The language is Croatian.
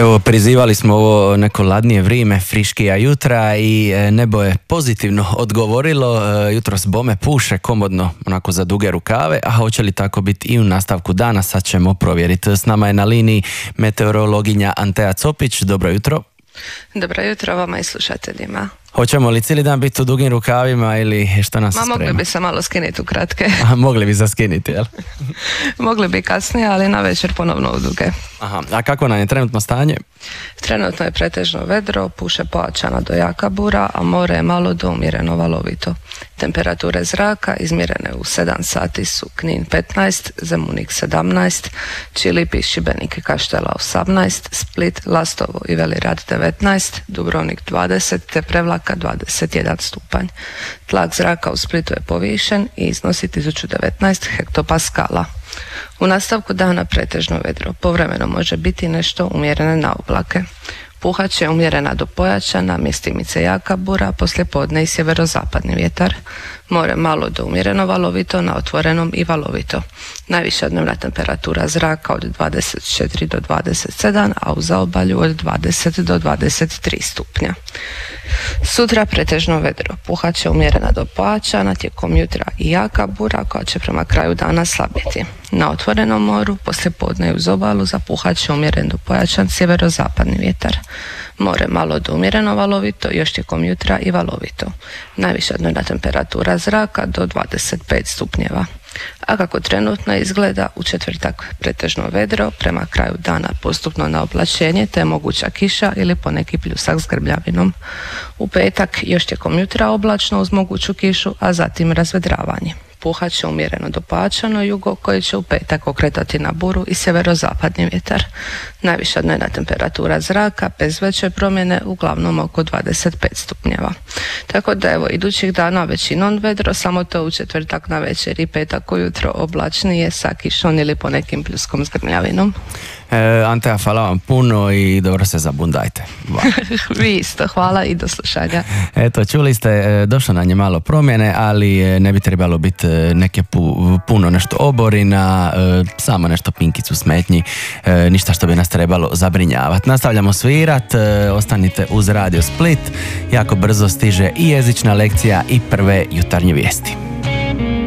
Evo, prizivali smo ovo neko ladnije vrijeme, friškija jutra i nebo je pozitivno odgovorilo. Jutros bome puše komodno, onako za duge rukave, a hoće li tako biti i u nastavku dana, sad ćemo provjeriti. S nama je na liniji meteorologinja Antea Copić. Dobro jutro. Dobro jutro vama i slušateljima. Hoćemo li cijeli dan biti u dugim rukavima ili što nas sprema? Mogli bi se malo skinuti u kratke. Mogli bi zaskinuti, jel? Mogli bi kasnije, ali na večer ponovno u duge. Aha, a kako nam je trenutno stanje? Trenutno je pretežno vedro, puše pojačana do jaka bura, a more je malo do umjereno valovito. Temperature zraka izmjerene u 7 sati su Knin 15, Zemunik 17, Čilipi, Šibenik i Kaštela 18, Split, Lastovo i Veli Rad 19, Dubrovnik 20 te Prevlaka 21 stupanj. Tlak zraka u Splitu je povišen i iznosi 1019 hektopaskala. U nastavku dana pretežno vedro, povremeno može biti nešto umjerene naoblake. Puhat će umjerena do pojačana, mjestimice jaka bura, poslijepodne i sjeverozapadni vjetar. More malo do umjereno valovito, na otvorenom i valovito. Najviša dnevna temperatura zraka od 24 do 27, a u zaobalju od 20 do 23 stupnja. Sutra pretežno vedro, puhat će umjerena do pojačana, tijekom jutra i jaka bura koja će prema kraju dana slabiti. Na otvorenom moru, poslijepodne i uz obalu zapuhat će umjeren do pojačan sjeverozapadni vjetar. More malo do umjereno valovito, još tijekom jutra i valovito. Najviša dnevna temperatura zraka do 25 stupnjeva. A kako trenutno izgleda, u četvrtak pretežno vedro, prema kraju dana postupno na oblačenje te moguća kiša ili poneki pljusak s grbljavinom. U petak još tijekom jutra oblačno uz moguću kišu, a zatim razvedravanje. Puhat će umjereno do pojačano jugo koji će u petak okretati na buru i sjeverozapadni vjetar. Najviša dnevna temperatura zraka bez veće promjene uglavnom oko 25 stupnjeva. Tako da evo idućih dana većinom vedro, samo to u četvrtak na večer i petak ujutro oblačnije sa kišom ili ponekim pljuskom s grmljavinom. Antea, hvala vam puno i dobro se zabundajte. Vi isto, hvala i do slušanja. Eto, čuli ste, došlo nam je malo promjene, ali ne bi trebalo biti neke puno nešto oborina, samo nešto pinkicu smetnji, ništa što bi nas trebalo zabrinjavati. Nastavljamo svirat, ostanite uz Radio Split, jako brzo stiže i jezična lekcija i prve jutarnje vijesti.